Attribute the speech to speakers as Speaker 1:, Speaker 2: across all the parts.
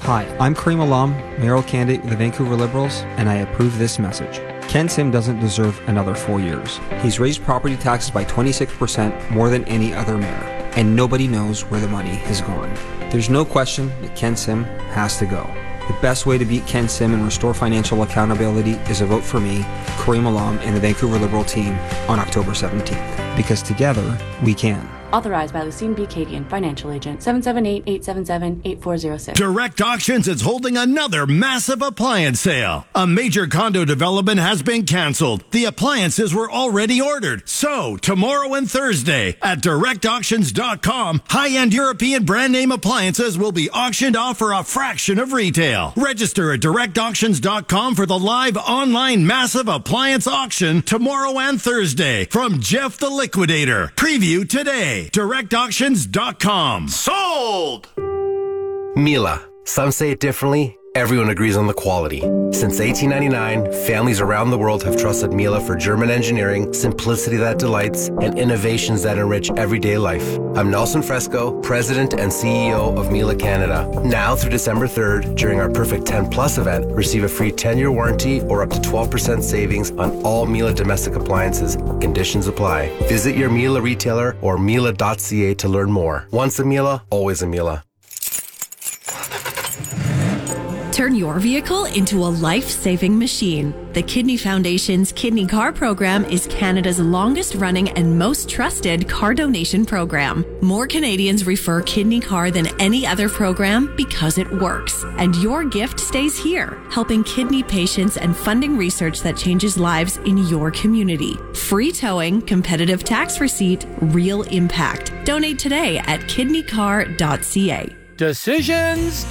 Speaker 1: Hi, I'm Kareem Alam, mayoral candidate with the Vancouver Liberals, and I approve this message. Ken Sim doesn't deserve another 4 years. He's raised property taxes by 26% more than any other mayor, and nobody knows where the money has gone. There's no question that Ken Sim has to go. The best way to beat Ken Sim and restore financial accountability is a vote for me, Kareem Alam, and the Vancouver Liberal team on October 17th. Because together, we can.
Speaker 2: Authorized by Lucine B. Cadian, Financial Agent, 778-877-8406.
Speaker 3: Direct Auctions is holding another massive appliance sale. A major condo development has been canceled. The appliances were already ordered. So, tomorrow and Thursday at directauctions.com, high-end European brand name appliances will be auctioned off for a fraction of retail. Register at directauctions.com for the live online massive appliance auction tomorrow and Thursday from Jeff the Liquidator. Preview today. directauctions.com.
Speaker 4: Sold! Miele. Some say it differently. Everyone agrees on the quality. Since 1899, families around the world have trusted Miele for German engineering, simplicity that delights, and innovations that enrich everyday life. I'm Nelson Fresco, President and CEO of Miele Canada. Now through December 3rd, during our Perfect 10 Plus event, receive a free 10-year warranty or up to 12% savings on all Miele domestic appliances. Conditions apply. Visit your Miele retailer or miele.ca to learn more. Once a Miele, always a Miele.
Speaker 5: Turn your vehicle into a life-saving machine. The Kidney Foundation's Kidney Car program is Canada's longest-running and most trusted car donation program. More Canadians refer Kidney Car than any other program because it works. And your gift stays here, helping kidney patients and funding research that changes lives in your community. Free towing, competitive tax receipt, real impact. Donate today at kidneycar.ca.
Speaker 6: Decisions.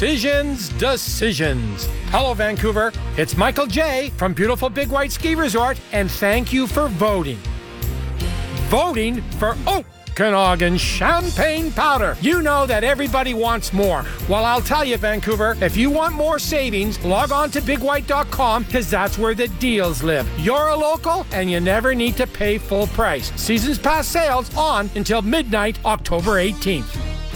Speaker 6: Hello, Vancouver. It's Michael J. from beautiful Big White Ski Resort, and thank you for voting. Voting for Okanagan Champagne Powder. You know that everybody wants more. Well, I'll tell you, Vancouver, if you want more savings, log on to bigwhite.com because that's where the deals live. You're a local, and you never need to pay full price. Seasons Pass sales on until midnight, October 18th.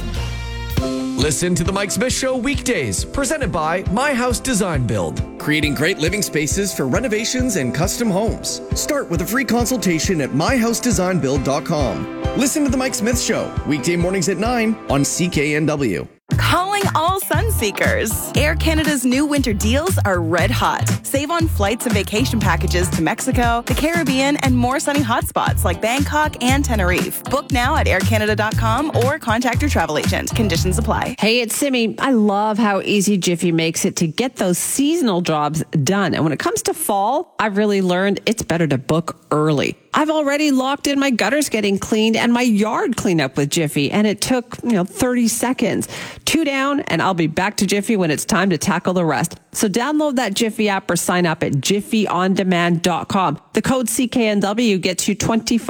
Speaker 7: Listen to The Mike Smith Show weekdays, presented by My House Design Build. Creating great living spaces for renovations and custom homes. Start with a free consultation at myhousedesignbuild.com. Listen to The Mike Smith Show, weekday mornings at 9 on CKNW.
Speaker 8: Calling all Sunseekers. Air Canada's new winter deals are red hot. Save on flights and vacation packages to Mexico, the Caribbean, and more sunny hotspots like Bangkok and Tenerife. Book now at aircanada.com or contact your travel agent. Conditions apply.
Speaker 9: Hey, it's Simi. I love how easy Jiffy makes it to get those seasonal jobs done. And when it comes to fall, I've really learned it's better to book early. I've already locked in my gutters getting cleaned and my yard cleanup with Jiffy, and it took, 30 seconds. 2 down, and I'll be back to Jiffy when it's time to tackle the rest. So download that Jiffy app or sign up at jiffyondemand.com. The code CKNW gets you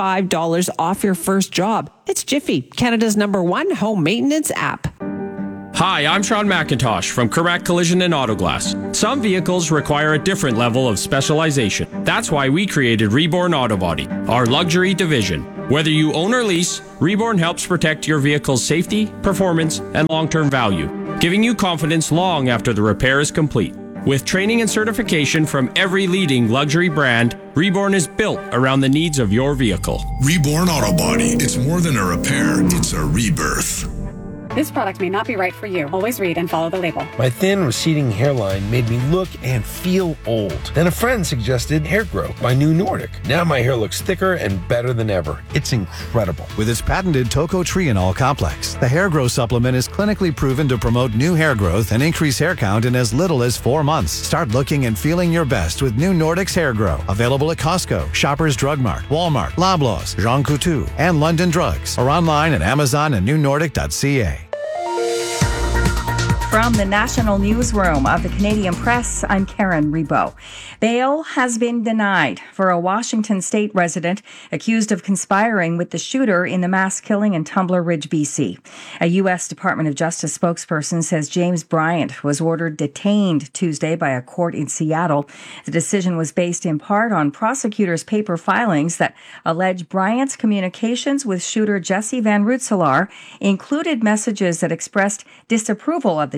Speaker 9: $25 off your first job. It's Jiffy, Canada's #1 home maintenance app.
Speaker 10: Hi, I'm Sean McIntosh from Correct Collision and Auto Glass. Some vehicles require a different level of specialization. That's why we created Reborn Auto Body, our luxury division. Whether you own or lease, Reborn helps protect your vehicle's safety, performance, and long-term value, giving you confidence long after the repair is complete. With training and certification from every leading luxury brand, Reborn is built around the needs of your vehicle.
Speaker 11: Reborn Auto Body. It's more than a repair, it's a rebirth.
Speaker 12: This product may not be right for you. Always read and follow the label.
Speaker 13: My thin, receding hairline made me look and feel old. Then a friend suggested Hair Grow by New Nordic. Now my hair looks thicker and better than ever. It's incredible.
Speaker 14: With its patented tocotrienol complex, the Hair Grow supplement is clinically proven to promote new hair growth and increase hair count in as little as 4 months. Start looking and feeling your best with New Nordic's Hair Grow. Available at Costco, Shoppers Drug Mart, Walmart, Loblaws, Jean Coutu, and London Drugs. Or online at Amazon and newnordic.ca.
Speaker 15: From the National Newsroom of the Canadian Press, I'm Karen Rebo. Bail has been denied for a Washington state resident accused of conspiring with the shooter in the mass killing in Tumbler Ridge, BC. A U.S. Department of Justice spokesperson says James Bryant was ordered detained Tuesday by a court in Seattle. The decision was based in part on prosecutors' paper filings that allege Bryant's communications with shooter Jesse Van Rensselaer included messages that expressed disapproval of the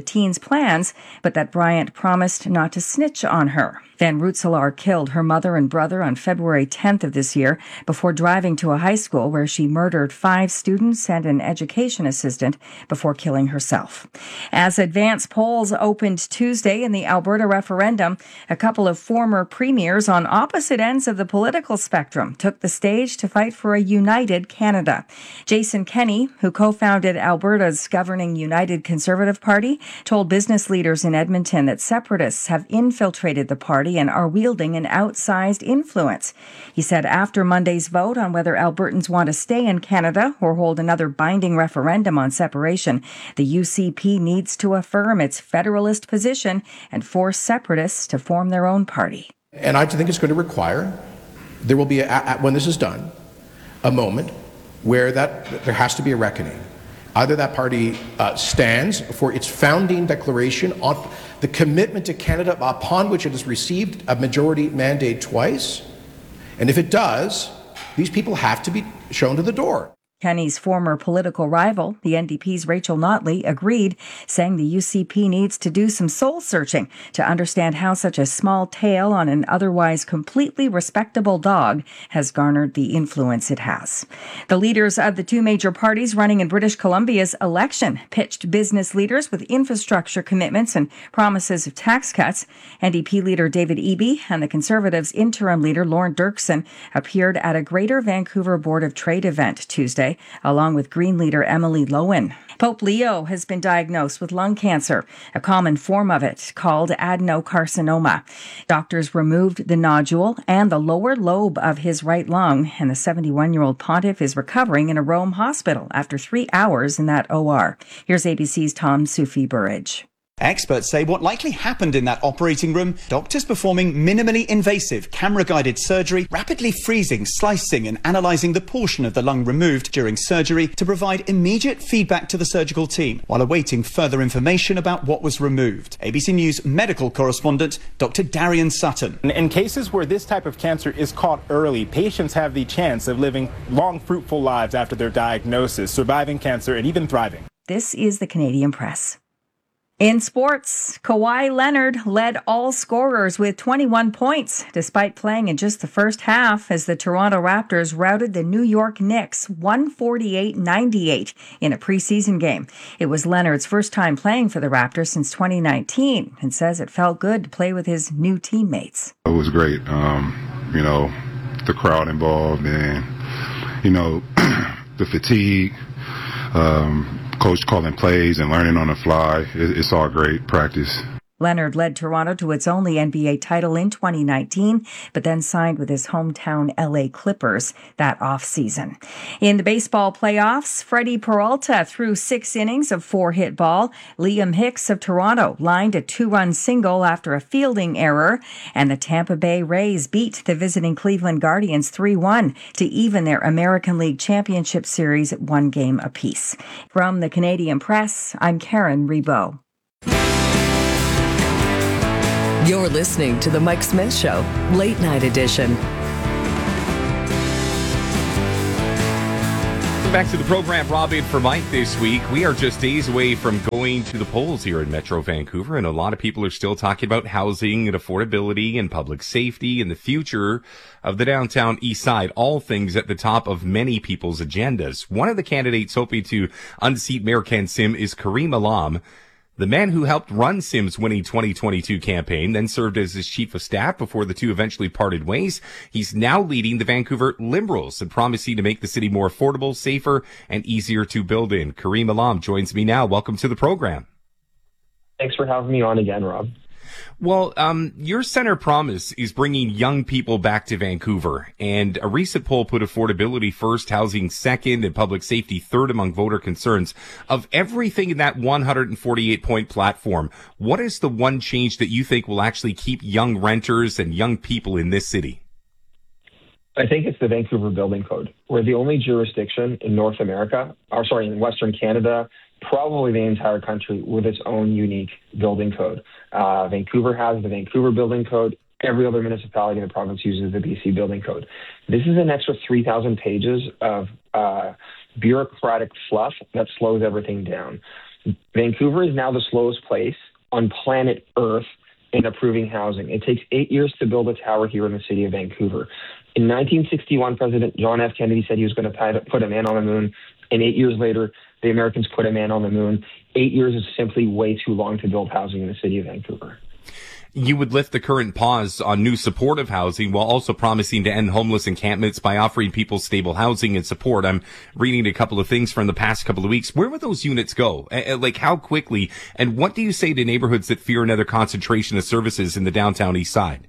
Speaker 15: teen's plans, but that Bryant promised not to snitch on her. Van Roetselaar killed her mother and brother on February 10th of this year before driving to a high school where she murdered 5 students and an education assistant before killing herself. As advance polls opened Tuesday in the Alberta referendum, a couple of former premiers on opposite ends of the political spectrum took the stage to fight for a united Canada. Jason Kenney, who co-founded Alberta's governing United Conservative Party, told business leaders in Edmonton that separatists have infiltrated the party and are wielding an outsized influence. He said after Monday's vote on whether Albertans want to stay in Canada or hold another binding referendum on separation, the UCP needs to affirm its federalist position and force separatists to form their own party.
Speaker 16: And I think it's going to require, there will be, when this is done, a moment where there has to be a reckoning. Either that party stands for its founding declaration on the commitment to Canada upon which it has received a majority mandate twice, and if it does, these people have to be shown to the door.
Speaker 15: Kenney's former political rival, the NDP's Rachel Notley, agreed, saying the UCP needs to do some soul-searching to understand how such a small tail on an otherwise completely respectable dog has garnered the influence it has. The leaders of the 2 major parties running in British Columbia's election pitched business leaders with infrastructure commitments and promises of tax cuts. NDP leader David Eby and the Conservatives' interim leader Lorne Dirksen appeared at a Greater Vancouver Board of Trade event Tuesday, along with Green leader Emily Lowen. Pope Leo has been diagnosed with lung cancer, a common form of it called adenocarcinoma. Doctors removed the nodule and the lower lobe of his right lung, and the 71-year-old pontiff is recovering in a Rome hospital after 3 hours in that OR. Here's ABC's Tom Sufi Burridge.
Speaker 17: Experts say what likely happened in that operating room, doctors performing minimally invasive camera-guided surgery, rapidly freezing, slicing and analysing the portion of the lung removed during surgery to provide immediate feedback to the surgical team while awaiting further information about what was removed. ABC News medical correspondent Dr. Darian Sutton.
Speaker 18: In cases where this type of cancer is caught early, patients have the chance of living long, fruitful lives after their diagnosis, surviving cancer and even thriving.
Speaker 15: This is the Canadian Press. In sports, Kawhi Leonard led all scorers with 21 points, despite playing in just the first half as the Toronto Raptors routed the New York Knicks 148-98 in a preseason game. It was Leonard's first time playing for the Raptors since 2019 and says it felt good to play with his new teammates.
Speaker 19: It was great. The crowd involved and, the fatigue, coach calling plays and learning on the fly. It's all great practice.
Speaker 15: Leonard led Toronto to its only NBA title in 2019, but then signed with his hometown LA Clippers that offseason. In the baseball playoffs, Freddie Peralta threw 6 innings of 4-hit ball. Liam Hicks of Toronto lined a 2-run single after a fielding error, and the Tampa Bay Rays beat the visiting Cleveland Guardians 3-1 to even their American League Championship Series at 1 game apiece. From the Canadian Press, I'm Karen Rebow.
Speaker 20: You're listening to The Mike Smith Show, Late Night Edition.
Speaker 21: Back to the program, Robin for Mike this week. We are just days away from going to the polls here in Metro Vancouver, and a lot of people are still talking about housing and affordability and public safety and the future of the downtown east side, all things at the top of many people's agendas. One of the candidates hoping to unseat Mayor Ken Sim is Karim Alam, the man who helped run Sim's winning 2022 campaign, then served as his chief of staff before the two eventually parted ways. He's now leading the Vancouver Liberals and promising to make the city more affordable, safer, and easier to build in. Karim Alam joins me now. Welcome to the program.
Speaker 22: Thanks for having me on again, Rob.
Speaker 21: Well, your center promise is bringing young people back to Vancouver, and a recent poll put affordability first, housing second, and public safety third among voter concerns. Of everything in that 148-point platform, what is the one change that you think will actually keep young renters and young people in this city?
Speaker 22: I think it's the Vancouver Building Code. We're the only jurisdiction in North America, in Western Canada, probably the entire country, with its own unique building code. Vancouver has the Vancouver Building Code. Every other municipality in the province uses the BC Building Code. This is an extra 3,000 pages of bureaucratic fluff that slows everything down. Vancouver is now the slowest place on planet Earth in approving housing. It takes 8 years to build a tower here in the city of Vancouver. In 1961, President John F. Kennedy said he was going to put a man on the moon, and 8 years later, the Americans put a man on the moon. 8 years is simply way too long to build housing in the city of Vancouver.
Speaker 21: You would lift the current pause on new supportive housing while also promising to end homeless encampments by offering people stable housing and support. I'm reading a couple of things from the past couple of weeks. Where would those units go? Like, how quickly? And what do you say to neighborhoods that fear another concentration of services in the downtown east side?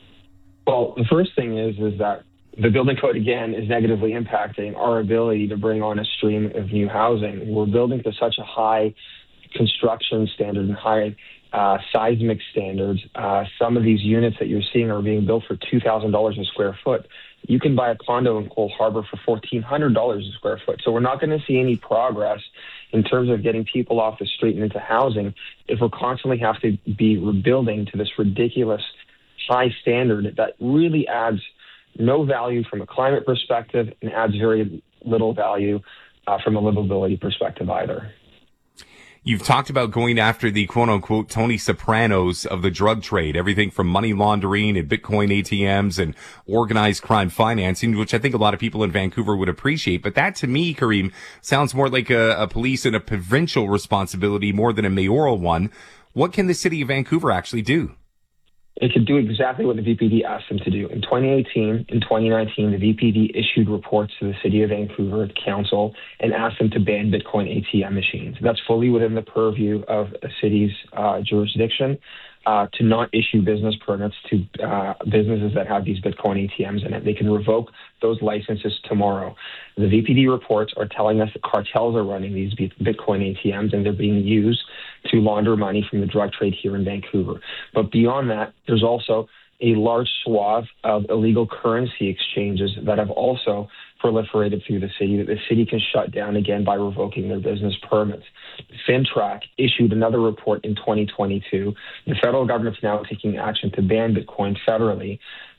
Speaker 22: Well, the first thing is that the building code, again, is negatively impacting our ability to bring on a stream of new housing. We're building to such a high construction standard and high seismic standards. Some of these units that you're seeing are being built for $2,000 a square foot. You can buy a condo in Cole Harbour for $1,400 a square foot. So we're not going to see any progress in terms of getting people off the street and into housing if we're constantly have to be rebuilding to this ridiculous high standard that really adds no value from a climate perspective and adds very little value from a livability perspective either.
Speaker 21: You've talked about going after the quote-unquote Tony Sopranos of the drug trade, everything from money laundering and Bitcoin ATMs and organized crime financing, which I think a lot of people in Vancouver would appreciate. But that, to me, Kareem, sounds more like a police and a provincial responsibility more than a mayoral one. What can the city of Vancouver actually do?
Speaker 22: It could do exactly what the VPD asked them to do. In 2018 and 2019, the VPD issued reports to the City of Vancouver Council and asked them to ban Bitcoin ATM machines. That's fully within the purview of a city's jurisdiction to not issue business permits to businesses that have these Bitcoin ATMs in it. They can revoke those licenses tomorrow. The VPD reports are telling us that cartels are running these Bitcoin ATMs and they're being used to launder money from the drug trade here in Vancouver. But beyond that, there's also a large swath of illegal currency exchanges that have also proliferated through the city that the city can shut down again by revoking their business permits. FinTrack issued another report in 2022. The federal government's now taking action to ban Bitcoin federally.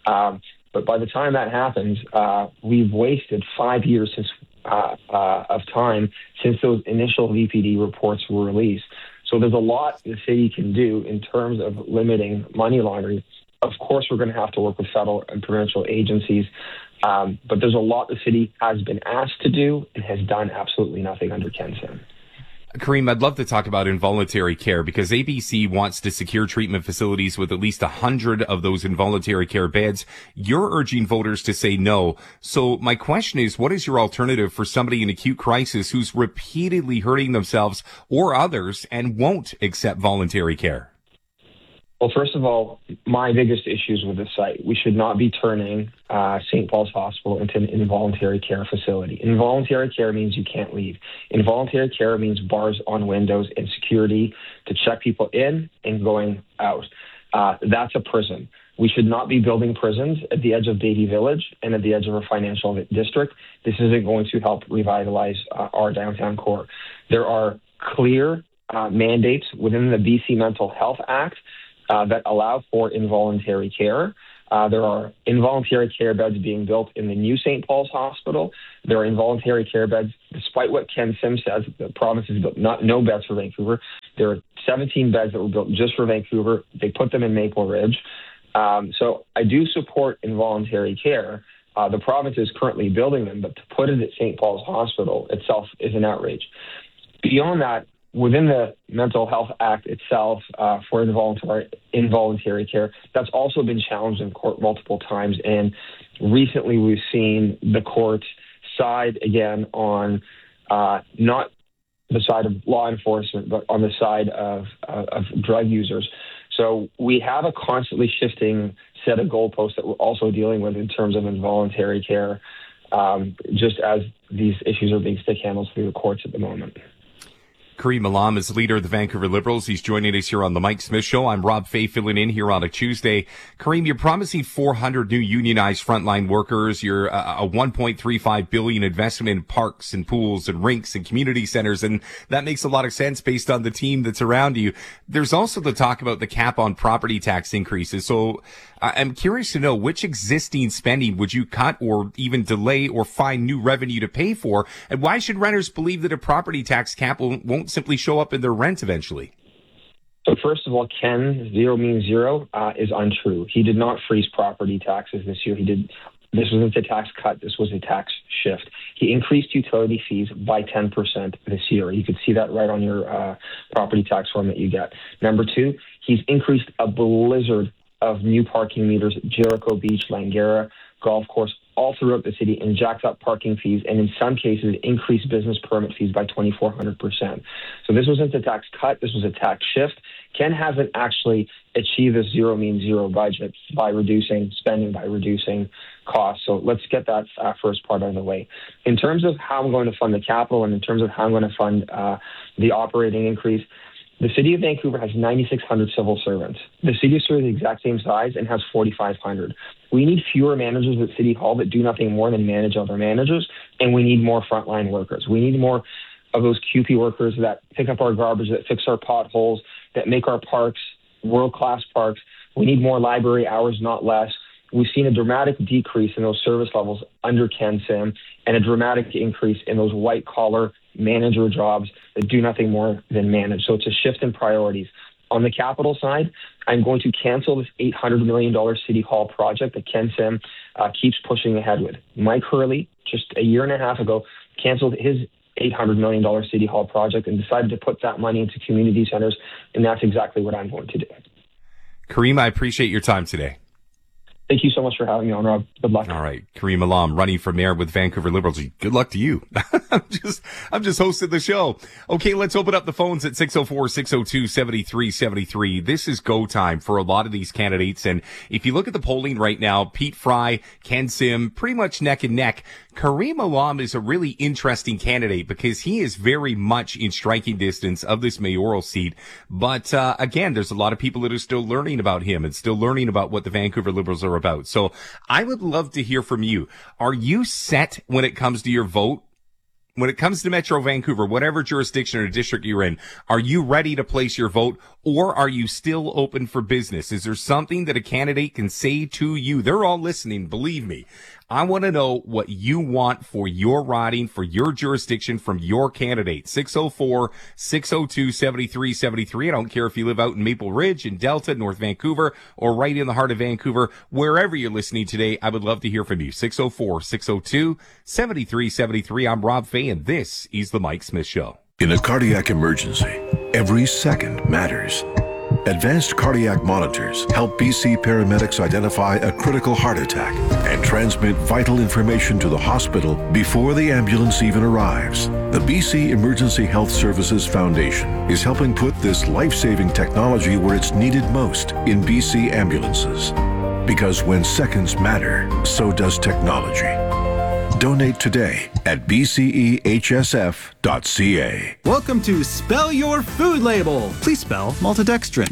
Speaker 22: But by the time that happens, we've wasted 5 years of time since those initial VPD reports were released. So there's a lot the city can do in terms of limiting money laundering. Of course, we're going to have to work with federal and provincial agencies, but there's a lot the city has been asked to do and has done absolutely nothing under Ken Sim.
Speaker 21: Kareem, I'd love to talk about involuntary care because ABC wants to secure treatment facilities with at least 100 of those involuntary care beds. You're urging voters to say no. So my question is, what is your alternative for somebody in acute crisis who's repeatedly hurting themselves or others and won't accept voluntary care?
Speaker 22: Well, first of all, my biggest issues with this site, we should not be turning St. Paul's Hospital into an involuntary care facility. Involuntary care means you can't leave. Involuntary care means bars on windows and security to check people in and going out. That's a prison. We should not be building prisons at the edge of Davie Village and at the edge of our financial district. This isn't going to help revitalize our downtown core. There are clear mandates within the BC Mental Health Act that allow for involuntary care. There are involuntary care beds being built in the new St. Paul's Hospital. There are involuntary care beds, despite what Ken Sim says, the province has built no beds for Vancouver. There are 17 beds that were built just for Vancouver. They put them in Maple Ridge. So I do support involuntary care. The province is currently building them, but to put it at St. Paul's Hospital itself is an outrage. Beyond that, within the Mental Health Act itself for involuntary care, that's also been challenged in court multiple times. And recently we've seen the court side again on not the side of law enforcement, but on the side of drug users. So we have a constantly shifting set of goalposts that we're also dealing with in terms of involuntary care, just as these issues are being stick handled through the courts at the moment.
Speaker 21: Kareem Alam is leader of the Vancouver Liberals. He's joining us here on the Mike Smith Show. I'm Rob Fay filling in here on a Tuesday. Kareem, you're promising 400 new unionized frontline workers. You're a $1.35 billion investment in parks and pools and rinks and community centers, and that makes a lot of sense based on the team that's around you. There's also the talk about the cap on property tax increases. So I'm curious to know which existing spending would you cut or even delay or find new revenue to pay for, and why should renters believe that a property tax cap won't don't simply show up in their rent eventually?
Speaker 22: So first of all, Ken, zero means zero, is untrue. He did not freeze property taxes this year. This wasn't a tax cut. This was a tax shift. He increased utility fees by 10% this year. You could see that right on your property tax form that you get. Number two, he's increased a blizzard of new parking meters at Jericho Beach, Langara, Golf Course, all throughout the city, and jacked up parking fees, and in some cases increased business permit fees by 2,400%. So this wasn't a tax cut. This was a tax shift. Ken hasn't actually achieved this zero means zero budget by reducing spending, by reducing costs. So let's get that first part out of the way. In terms of how I'm going to fund the capital and in terms of how I'm going to fund the operating increase, the city of Vancouver has 9,600 civil servants. The city is the exact same size and has 4,500. We need fewer managers at City Hall that do nothing more than manage other managers, and we need more frontline workers. We need more of those QP workers that pick up our garbage, that fix our potholes, that make our parks world-class parks. We need more library hours, not less. We've seen a dramatic decrease in those service levels under Ken Sim and a dramatic increase in those white-collar manager jobs that do nothing more than manage. So it's a shift in priorities. On the capital side, I'm going to cancel this $800 million City Hall project that Ken Sim keeps pushing ahead with. Mike Hurley, just a year and a half ago, canceled his $800 million City Hall project and decided to put that money into community centers, and that's exactly what I'm going to do.
Speaker 21: Kareem, I appreciate your time today.
Speaker 22: Thank you so much for having me on, Rob. Good luck.
Speaker 21: All right. Kareem Alam, running for mayor with Vancouver Liberals. Good luck to you. I'm just hosting the show. Okay, let's open up the phones at 604-602-7373. This is go time for a lot of these candidates. And if you look at the polling right now, Pete Fry, Ken Sim, pretty much neck and neck. Kareem Alam is a really interesting candidate because he is very much in striking distance of this mayoral seat. But, again, there's a lot of people that are still learning about him and still learning about what the Vancouver Liberals are about. So I would love to hear from you. Are you set when it comes to your vote? When it comes to Metro Vancouver, whatever jurisdiction or district you're in, are you ready to place your vote, or are you still open for business? Is there something that a candidate can say to you? They're all listening, believe me. I want to know what you want for your riding, for your jurisdiction from your candidate. 604-602-7373. I don't care if you live out in Maple Ridge, in Delta, North Vancouver, or right in the heart of Vancouver. Wherever you're listening today, I would love to hear from you. 604-602-7373. I'm Rob Fay, and this is The Mike Smith Show.
Speaker 11: In a cardiac emergency, every second matters. Advanced cardiac monitors help BC paramedics identify a critical heart attack and transmit vital information to the hospital before the ambulance even arrives. The BC Emergency Health Services Foundation is helping put this life-saving technology where it's needed most in BC ambulances. Because when seconds matter, so does technology. Donate today at bcehsf.ca.
Speaker 1: Welcome to Spell Your Food Label. Please spell maltodextrin.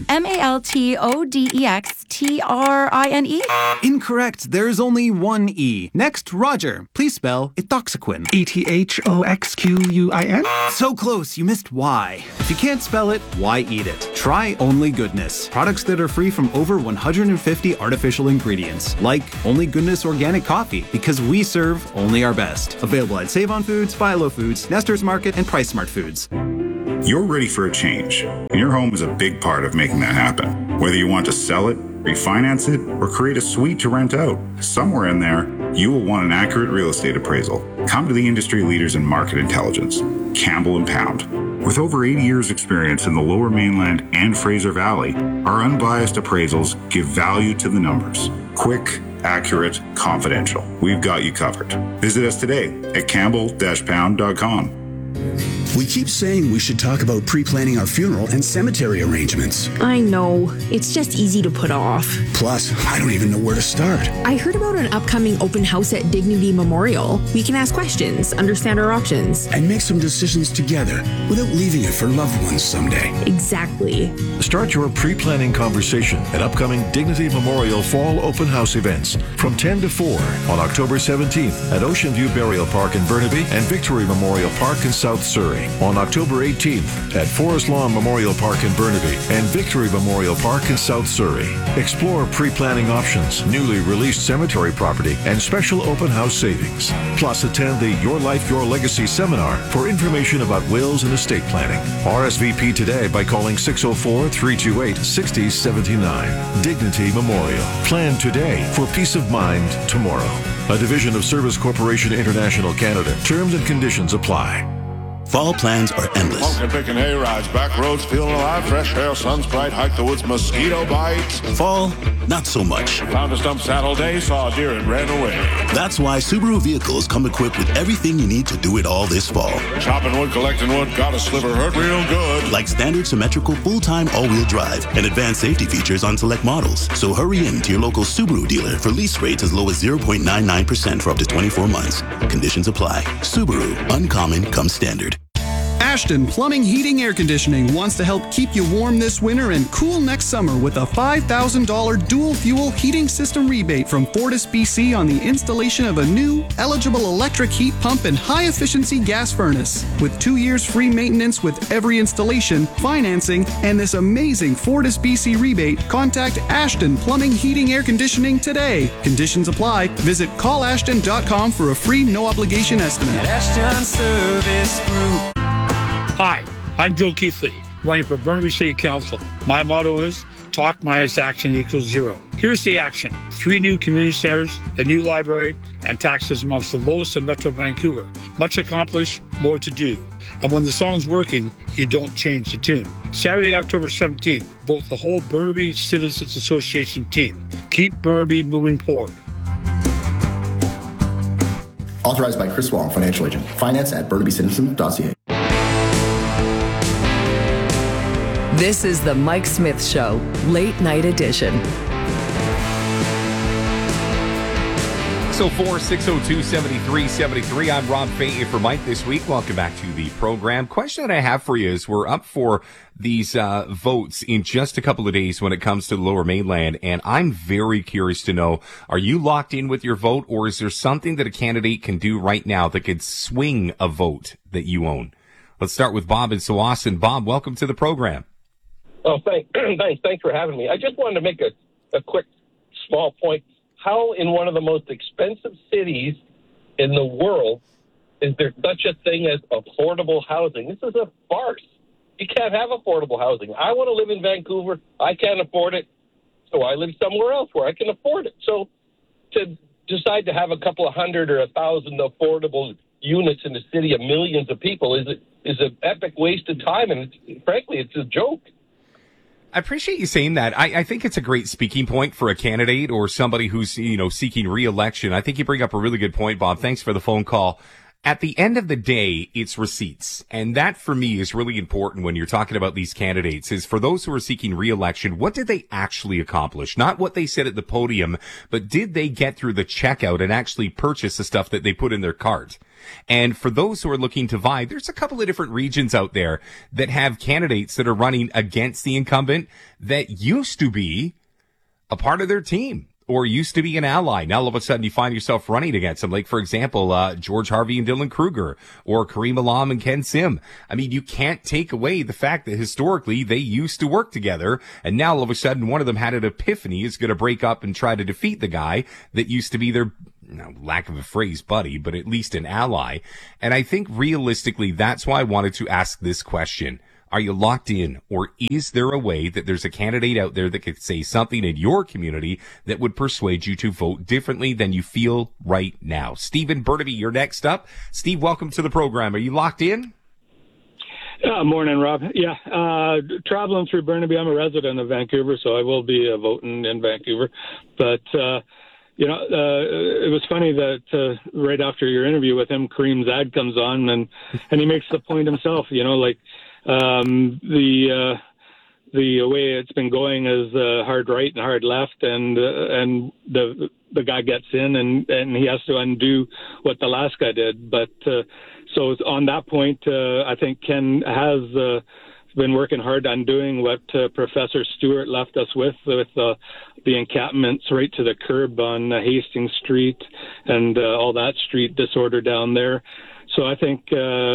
Speaker 2: maltodextrine.
Speaker 1: Incorrect. There's only one E. Next, Roger. Please spell ethoxyquin.
Speaker 2: ETHOXQUIN.
Speaker 1: So close, you missed Y. If you can't spell it, why eat it? Try Only Goodness. Products that are free from over 150 artificial ingredients. Like Only Goodness Organic Coffee, because we serve only our best. Available at Save On Foods, Philo Foods, Nestor's Market, and Price Smart Foods.
Speaker 23: You're ready for a change, and your home is a big part of making that happen. Whether you want to sell it, refinance it, or create a suite to rent out, somewhere in there, you will want an accurate real estate appraisal. Come to the industry leaders in market intelligence, Campbell & Pound. With over 80 years' experience in the Lower Mainland and Fraser Valley, our unbiased appraisals give value to the numbers. Quick, accurate, confidential. We've got you covered. Visit us today at campbell-pound.com.
Speaker 24: We keep saying we should talk about pre-planning our funeral and cemetery arrangements.
Speaker 25: I know. It's just easy to put off.
Speaker 24: Plus, I don't even know where to start.
Speaker 25: I heard about an upcoming open house at Dignity Memorial. We can ask questions, understand our options,
Speaker 24: and make some decisions together without leaving it for loved ones someday.
Speaker 25: Exactly.
Speaker 11: Start your pre-planning conversation at upcoming Dignity Memorial Fall Open House events from 10 to 4 on October 17th at Ocean View Burial Park in Burnaby and Victory Memorial Park in South Surrey. Day on October 18th at Forest Lawn Memorial Park in Burnaby and Victory Memorial Park in South Surrey. Explore pre-planning options, newly released cemetery property, and special open house savings. Plus, attend the Your Life, Your Legacy seminar for information about wills and estate planning. RSVP today by calling 604-328-6079. Dignity Memorial. Plan today for peace of mind tomorrow. A division of Service Corporation International Canada. Terms and conditions apply.
Speaker 3: Fall plans are endless.
Speaker 4: Pumpkin picking hay rides, back roads feeling alive, fresh air, sun's bright, hike the woods, mosquito bites.
Speaker 3: Fall, not so much.
Speaker 4: Found a stump saddle day, saw a deer and ran away.
Speaker 3: That's why Subaru vehicles come equipped with everything you need to do it all this fall.
Speaker 4: Chopping wood, collecting wood, got a sliver, hurt real good.
Speaker 3: Like standard symmetrical full-time all-wheel drive and advanced safety features on select models. So hurry in to your local Subaru dealer for lease rates as low as 0.99% for up to 24 months. Conditions apply. Subaru, uncommon comes standard.
Speaker 5: Ashton Plumbing, Heating, Air Conditioning wants to help keep you warm this winter and cool next summer with a $5,000 dual fuel heating system rebate from Fortis BC on the installation of a new eligible electric heat pump and high efficiency gas furnace. With 2 years free maintenance with every installation, financing, and this amazing Fortis BC rebate, contact Ashton Plumbing, Heating, Air Conditioning today. Conditions apply. Visit callashton.com for a free no obligation estimate.
Speaker 6: Ashton Service Group. Hi, I'm Joe Keithley, running for Burnaby City Council. My motto is, talk minus action equals zero. Here's the action. 3 new community centers, a new library, and taxes amongst the lowest in Metro Vancouver. Much accomplished, more to do. And when the song's working, you don't change the tune. Saturday, October 17th, vote the whole Burnaby Citizens Association team. Keep Burnaby moving forward.
Speaker 7: Authorized by Chris Wong, financial agent. Finance at BurnabyCitizen.ca.
Speaker 20: This is the Mike Smith Show, Late Night Edition.
Speaker 21: 604-602-7373. I'm Rob Fahey for Mike this week. Welcome back to the program. Question that I have for you is we're up for these votes in just a couple of days when it comes to the Lower Mainland, and I'm very curious to know, are you locked in with your vote, or is there something that a candidate can do right now that could swing a vote that you own? Let's start with Bob in Tsawwassen. Bob, welcome to the program.
Speaker 26: Oh, thanks for having me. I just wanted to make a quick, small point. How in one of the most expensive cities in the world is there such a thing as affordable housing? This is a farce. You can't have affordable housing. I want to live in Vancouver. I can't afford it, so I live somewhere else where I can afford it. So to decide to have a couple of hundred or 1,000 affordable units in a city of millions of people is an epic waste of time, and frankly, it's a joke.
Speaker 21: I appreciate you saying that. I think it's a great speaking point for a candidate or somebody who's, seeking re-election. I think you bring up a really good point, Bob. Thanks for the phone call. At the end of the day, it's receipts. And that, for me, is really important when you're talking about these candidates, is for those who are seeking re-election, what did they actually accomplish? Not what they said at the podium, but did they get through the checkout and actually purchase the stuff that they put in their cart? And for those who are looking to vie, there's a couple of different regions out there that have candidates that are running against the incumbent that used to be a part of their team or used to be an ally. Now all of a sudden you find yourself running against them. Like, for example, George Harvey and Dylan Kruger, or Kareem Alam and Ken Sim. I mean, you can't take away the fact that historically they used to work together, and now all of a sudden one of them had an epiphany, is going to break up and try to defeat the guy that used to be their, lack of a phrase, buddy, but at least an ally. And I think realistically, that's why I wanted to ask this question. Are you locked in, or is there a way that there's a candidate out there that could say something in your community that would persuade you to vote differently than you feel right now? Stephen Burnaby, you're next up. Steve, welcome to the program. Are you locked in?
Speaker 27: Morning, Rob. Yeah, traveling through Burnaby. I'm a resident of Vancouver, so I will be voting in Vancouver. But, it was funny that right after your interview with him, Kareem's ad comes on, and he makes the point himself, the way it's been going is hard right and hard left, and the guy gets in and he has to undo what the last guy did. But so on that point, I think Ken has been working hard on doing what Professor Stewart left us with the encampments right to the curb on Hastings Street and all that street disorder down there. So I think,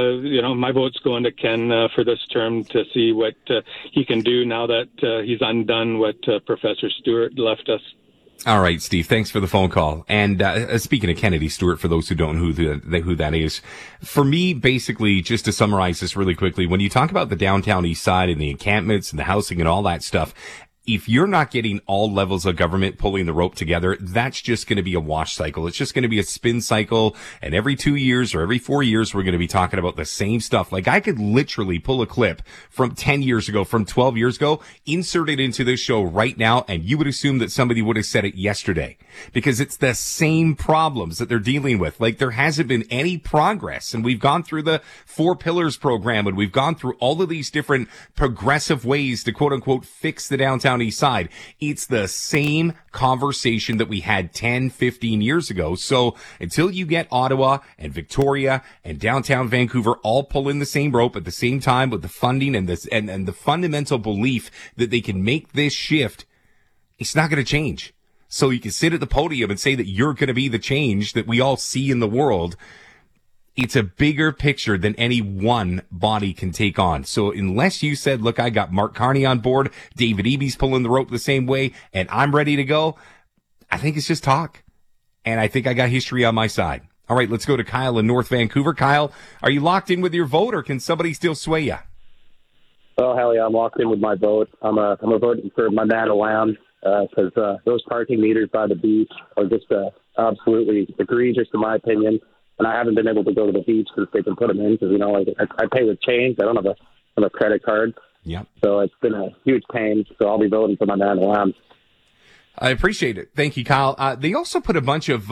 Speaker 27: my vote's going to Ken for this term to see what he can do now that he's undone what Professor Stewart left us.
Speaker 21: All right, Steve, thanks for the phone call. And speaking of Kennedy Stewart, for those who don't know who that is, for me, basically, just to summarize this really quickly, when you talk about the downtown east side and the encampments and the housing and all that stuff, if you're not getting all levels of government pulling the rope together, that's just going to be a wash cycle. It's just going to be a spin cycle. And every 2 years or every 4 years, we're going to be talking about the same stuff. Like, I could literally pull a clip from 10 years ago, from 12 years ago, insert it into this show right now, and you would assume that somebody would have said it yesterday, because it's the same problems that they're dealing with. Like, there hasn't been any progress. And we've gone through the 4 Pillars program, and we've gone through all of these different progressive ways to quote unquote fix the downtown east side. It's the same conversation that we had 10, 15 years ago. So until you get Ottawa and Victoria and downtown Vancouver all pulling the same rope at the same time with the funding and this and the fundamental belief that they can make this shift, it's not going to change. So you can sit at the podium and say that you're going to be the change that we all see in the world. It's a bigger picture than any one body can take on. So unless you said, look, I got Mark Carney on board, David Eby's pulling the rope the same way, and I'm ready to go, I think it's just talk. And I think I got history on my side. All right, let's go to Kyle in North Vancouver. Kyle, are you locked in with your vote, or can somebody still sway you?
Speaker 8: Well, hell yeah, I'm locked in with my vote. I'm voting for my man Lamb, because those parking meters by the beach are just absolutely egregious in my opinion. And I haven't been able to go to the beach since they can put them in, because, I pay with change. I don't have a credit card.
Speaker 21: Yeah.
Speaker 8: So it's been a huge pain. So I'll be voting for my man Lamb.
Speaker 21: I appreciate it. Thank you, Kyle. They also put a bunch of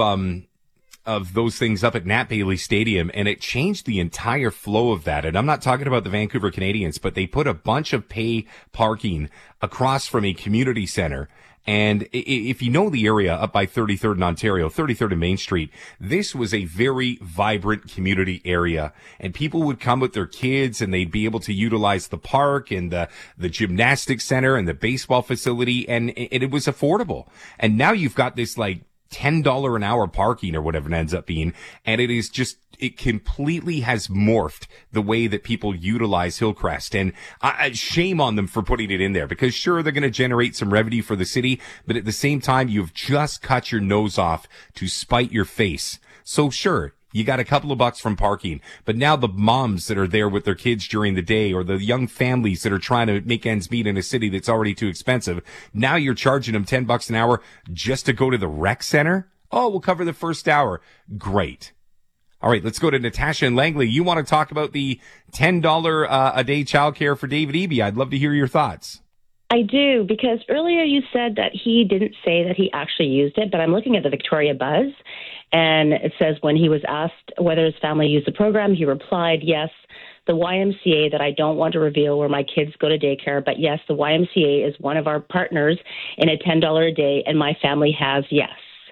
Speaker 21: those things up at Nat Bailey Stadium, and it changed the entire flow of that. And I'm not talking about the Vancouver Canadians, but they put a bunch of pay parking across from a community center. And if you know the area up by 33rd in Ontario, 33rd and Main Street, this was a very vibrant community area, and people would come with their kids and they'd be able to utilize the park and the gymnastics center and the baseball facility, and it was affordable. And now you've got this like $10 an hour parking or whatever it ends up being, and it completely has morphed the way that people utilize Hillcrest. And shame on them for putting it in there, because sure, they're going to generate some revenue for the city, but at the same time, you've just cut your nose off to spite your face. So sure, you got a couple of bucks from parking, but now the moms that are there with their kids during the day, or the young families that are trying to make ends meet in a city that's already too expensive, now you're charging them $10 an hour just to go to the rec center? Oh, we'll cover the first hour. Great. All right, let's go to Natasha and Langley. You want to talk about the $10 a day childcare for David Eby. I'd love to hear your thoughts.
Speaker 9: I do, because earlier you said that he didn't say that he actually used it, but I'm looking at the Victoria Buzz, and it says when he was asked whether his family used the program, he replied, yes, the YMCA, that I don't want to reveal where my kids go to daycare, but yes, the YMCA is one of our partners in a $10 a day, and my family has, yes.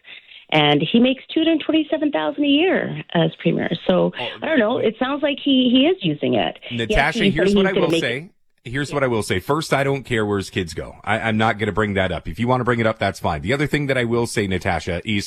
Speaker 9: And he makes $227,000 a year as premier. So I don't know. It sounds like he is using it.
Speaker 21: Natasha, here's what I will say. Here's what I will say. First, I don't care where his kids go. I'm not going to bring that up. If you want to bring it up, that's fine. The other thing that I will say, Natasha, is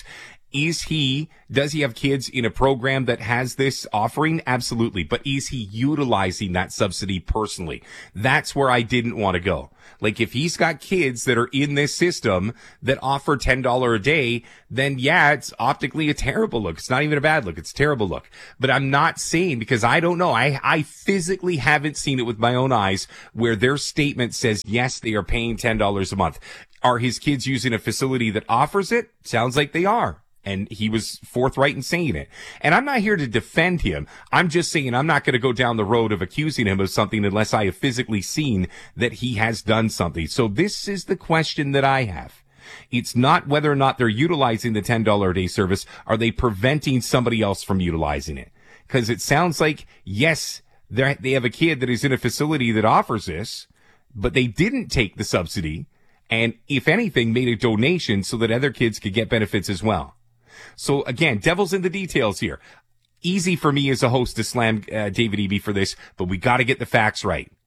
Speaker 21: does he have kids in a program that has this offering? Absolutely. But is he utilizing that subsidy personally? That's where I didn't want to go. Like, if he's got kids that are in this system that offer $10 a day, then yeah, it's optically a terrible look. It's not even a bad look. It's a terrible look. But I'm not saying, because I don't know. I physically haven't seen it with my own eyes where their statement says, yes, they are paying $10 a month. Are his kids using a facility that offers it? Sounds like they are. And he was forthright in saying it. And I'm not here to defend him. I'm just saying I'm not going to go down the road of accusing him of something unless I have physically seen that he has done something. So this is the question that I have. It's not whether or not they're utilizing the $10 a day service. Are they preventing somebody else from utilizing it? Because it sounds like, yes, they have a kid that is in a facility that offers this, but they didn't take the subsidy. And if anything, made a donation so that other kids could get benefits as well. So again, devil's in the details here. Easy for me as a host to slam David Eby for this, but we got to get the facts right.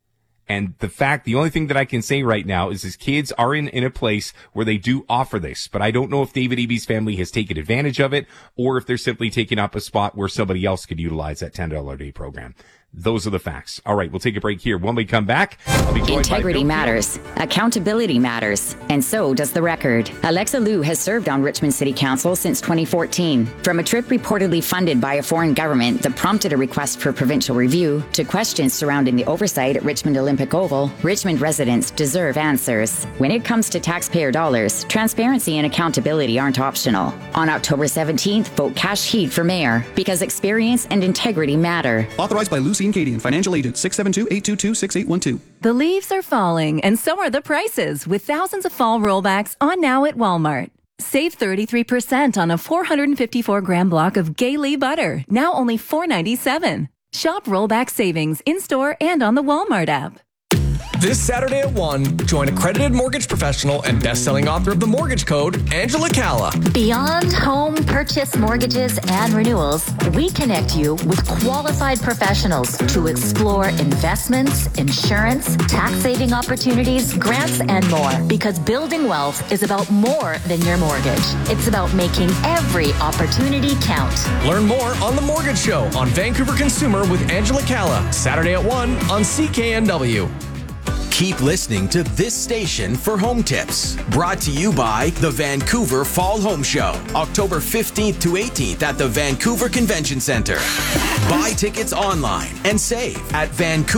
Speaker 21: And the only thing that I can say right now is his kids are in a place where they do offer this, but I don't know if David Eby's family has taken advantage of it or if they're simply taking up a spot where somebody else could utilize that $10 a day program. Those are the facts. All right, we'll take a break here. When we come back, I'll be joined
Speaker 10: Integrity matters. Accountability matters. And so does the record. Alexa Liu has served on Richmond City Council since 2014. From a trip reportedly funded by a foreign government that prompted a request for provincial review to questions surrounding the oversight at Richmond Olympic Oval, Richmond residents deserve answers. When it comes to taxpayer dollars, transparency and accountability aren't optional. On October 17th, vote Cash Heed for mayor because experience and integrity matter.
Speaker 5: Authorized by Lucien Cadian, financial agent, 672-822-6812.
Speaker 12: The leaves are falling, and so are the prices, with thousands of fall rollbacks on now at Walmart. Save 33% on a 454-gram block of Gay-Lee butter, now only $4.97. Shop rollback savings in-store and on the Walmart app.
Speaker 13: This Saturday at 1, join accredited mortgage professional and best-selling author of The Mortgage Code, Angela Calla.
Speaker 14: Beyond home purchase mortgages and renewals, we connect you with qualified professionals to explore investments, insurance, tax-saving opportunities, grants, and more. Because building wealth is about more than your mortgage. It's about making every opportunity count.
Speaker 13: Learn more on The Mortgage Show on Vancouver Consumer with Angela Calla, Saturday at 1 on CKNW.
Speaker 16: Keep listening to this station for home tips. Brought to you by the Vancouver Fall Home Show, October 15th to 18th at the Vancouver Convention Center. Buy tickets online and save at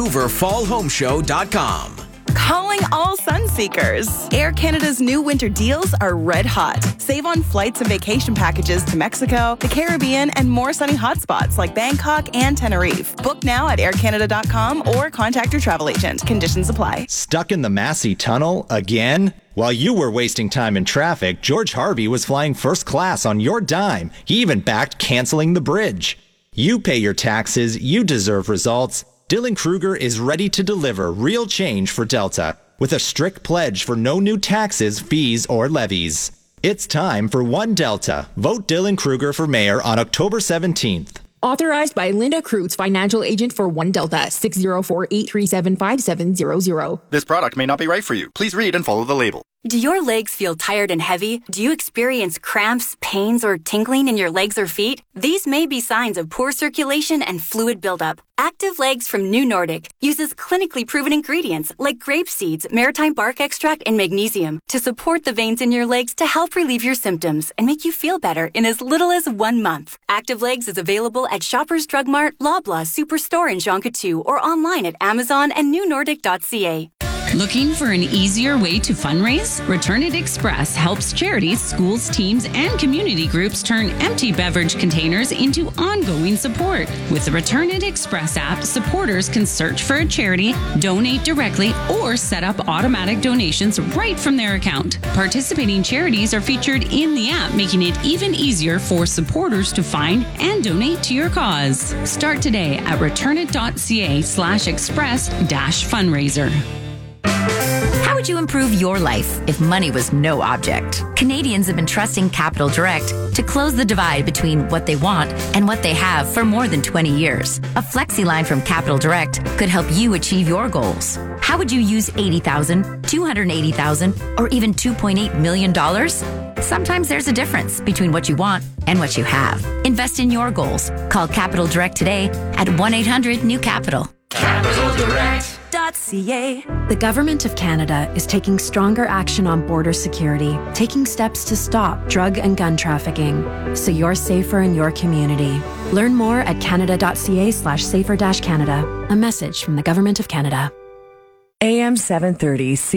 Speaker 16: vancouverfallhomeshow.com.
Speaker 2: Calling all sun seekers. Air Canada's new winter deals are red hot. Save on flights and vacation packages to Mexico, the Caribbean, and more sunny hotspots like Bangkok and Tenerife. Book now at aircanada.com or contact your travel agent. Conditions apply.
Speaker 17: Stuck in the Massey Tunnel again? While you were wasting time in traffic, George Harvey was flying first class on your dime. He even backed canceling the bridge. You pay your taxes, you deserve results. Dylan Kruger is ready to deliver real change for Delta with a strict pledge for no new taxes, fees, or levies. It's time for One Delta. Vote Dylan Kruger for mayor on October 17th.
Speaker 25: Authorized by Linda Kreutz, financial agent for One Delta, 604-837-5700.
Speaker 18: This product may not be right for you. Please read and follow the label.
Speaker 28: Do your legs feel tired and heavy? Do you experience cramps, pains, or tingling in your legs or feet? These may be signs of poor circulation and fluid buildup. Active Legs from New Nordic uses clinically proven ingredients like grape seeds, maritime bark extract, and magnesium to support the veins in your legs to help relieve your symptoms and make you feel better in as little as 1 month. Active Legs is available at Shoppers Drug Mart, Loblaw Superstore in Jonquière, or online at Amazon and newnordic.ca.
Speaker 29: Looking for an easier way to fundraise? Return It Express helps charities, schools, teams, and community groups turn empty beverage containers into ongoing support. With the Return It Express app, supporters can search for a charity, donate directly, or set up automatic donations right from their account. Participating charities are featured in the app, making it even easier for supporters to find and donate to your cause. Start today at returnit.ca/express-fundraiser.
Speaker 30: How would you improve your life if money was no object? Canadians have been trusting Capital Direct to close the divide between what they want and what they have for more than 20 years. A flexi line from Capital Direct could help you achieve your goals. How would you use $80,000, $280,000, or even $2.8 million? Sometimes there's a difference between what you want and what you have. Invest in your goals. Call Capital Direct today at 1-800-NEW-CAPITAL.
Speaker 31: CapitalDirect.ca. The Government of Canada is taking stronger action on border security, taking steps to stop drug and gun trafficking, so you're safer in your community. Learn more at canada.ca/safer-canada. A message from the Government of Canada.
Speaker 20: AM 730